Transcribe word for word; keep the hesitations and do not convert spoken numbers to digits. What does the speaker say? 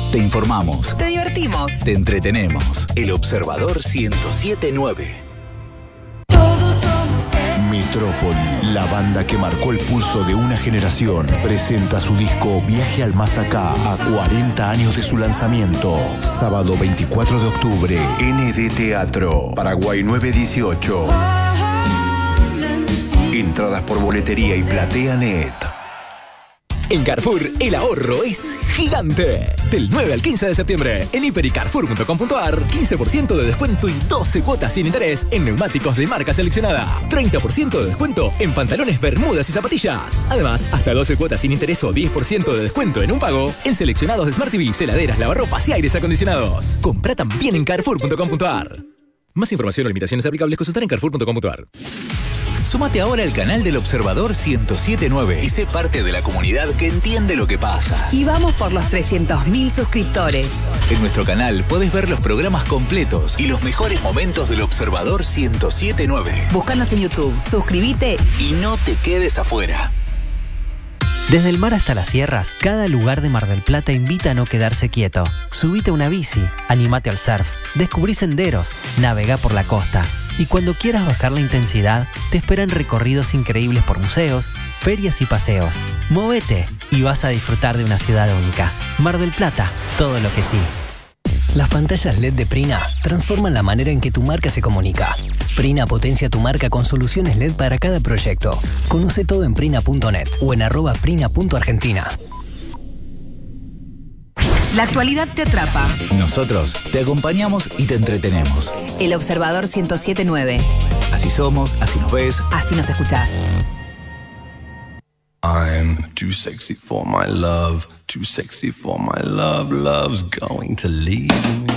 Te informamos. Te divertimos. Te entretenemos. El Observador ciento siete punto nueve. Metrópoli, la banda que marcó el pulso de una generación, presenta su disco Viaje al Más Acá a cuarenta años de su lanzamiento. Sábado veinticuatro de octubre, N D Teatro, Paraguay nueve dieciocho. Entradas por boletería y PlateaNet. En Carrefour, el ahorro es gigante. Del nueve al quince de septiembre, en hiper y carrefour punto com punto ar, quince por ciento de descuento y doce cuotas sin interés en neumáticos de marca seleccionada. treinta por ciento de descuento en pantalones, bermudas y zapatillas. Además, hasta doce cuotas sin interés o diez por ciento de descuento en un pago en seleccionados de Smart T V, heladeras, lavarropas y aires acondicionados. Compra también en carrefour punto com punto ar. Más información o limitaciones aplicables consultar en carrefour punto com punto ar. Súmate ahora al canal del Observador ciento siete punto nueve y sé parte de la comunidad que entiende lo que pasa. Y vamos por los trescientos mil suscriptores. En nuestro canal podés ver los programas completos y los mejores momentos del Observador ciento siete punto nueve. Búscanos en YouTube, suscríbete y no te quedes afuera. Desde el mar hasta las sierras, cada lugar de Mar del Plata invita a no quedarse quieto. Subite a una bici, animate al surf, descubrí senderos, navegá por la costa. Y cuando quieras bajar la intensidad, te esperan recorridos increíbles por museos, ferias y paseos. Móvete y vas a disfrutar de una ciudad única. Mar del Plata, todo lo que sí. Las pantallas L E D de Prina transforman la manera en que tu marca se comunica. Prina potencia tu marca con soluciones L E D para cada proyecto. Conoce todo en prina punto net o en arroba prina punto argentina. La actualidad te atrapa. Nosotros te acompañamos y te entretenemos. El Observador ciento siete punto nueve. Así somos, así nos ves, así nos escuchás. I'm too sexy for my love, too sexy for my love, love's going to leave me.